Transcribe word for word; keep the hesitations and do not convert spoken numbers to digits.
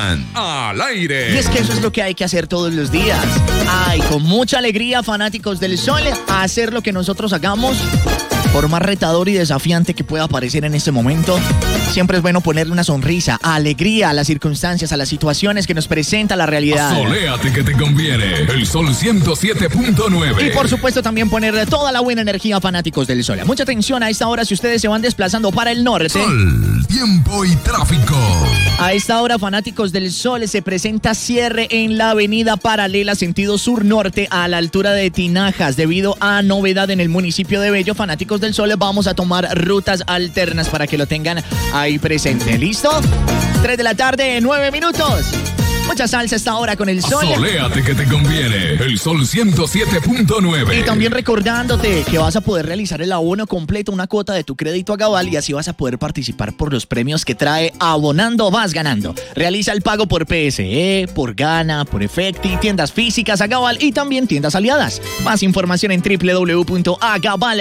presentan Al Aire. Y es que eso es lo que hay que hacer todos los días. Ay, con mucha alegría, fanáticos del sol, a hacer lo que nosotros hagamos. Por más retador y desafiante que pueda parecer en este momento, siempre es bueno ponerle una sonrisa, alegría a las circunstancias, a las situaciones que nos presenta la realidad. Soléate que te conviene. El Sol ciento siete punto nueve. Y por supuesto también ponerle toda la buena energía a fanáticos del sol. Mucha atención a esta hora si ustedes se van desplazando para el norte. Sol, tiempo y tráfico. A esta hora, fanáticos del sol, se presenta cierre en la avenida paralela sentido sur-norte a la altura de Tinajas. Debido a novedad en el municipio de Bello, fanáticos del sol, vamos a tomar rutas alternas para que lo tengan ahí presente. ¿Listo? tres de la tarde, nueve minutos. Mucha salsa esta hora con el sol. Soléate que te conviene. El Sol ciento siete punto nueve. Y también recordándote que vas a poder realizar el abono completo, una cuota de tu crédito a Gabal, y así vas a poder participar por los premios que trae Abonando Vas Ganando. Realiza el pago por P S E, por Gana, por Efecti, tiendas físicas a Gabal y también tiendas aliadas. Más información en doble u doble u doble u punto a gabal